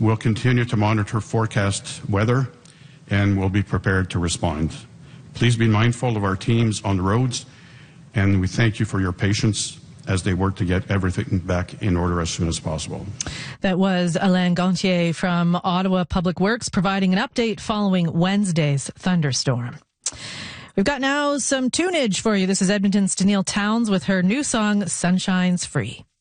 we'll continue to monitor forecast weather and we'll be prepared to respond. Please be mindful of our teams on the roads, and we thank you for your patience as they work to get everything back in order as soon as possible. That was Alain Gantier from Ottawa Public Works providing an update following Wednesday's thunderstorm. We've got now some tunage for you. This is Edmonton's Tenille Towns with her new song, Sunshine's Free.